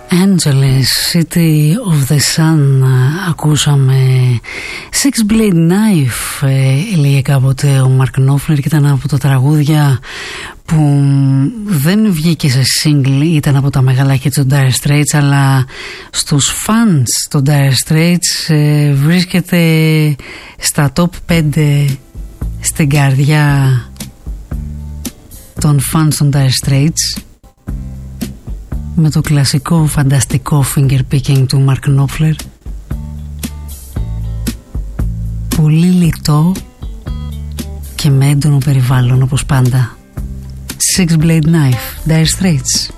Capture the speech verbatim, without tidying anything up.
Angeles, City of the Sun. Ακούσαμε Six Blade Knife, έλεγε κάποτε ο Mark Knopfler, και ήταν από τα τραγούδια που δεν βγήκε σε single, ήταν από τα μεγάλα hits των Dire Straits, αλλά στους fans των Dire Straits ε, βρίσκεται στα top πέντε στην καρδιά των fans των Dire Straits, με το κλασικό φανταστικό finger picking του Mark Knopfler. Πολύ λιτό και με έντονο περιβάλλον όπως πάντα. Six Blade Knife, Dire Straits.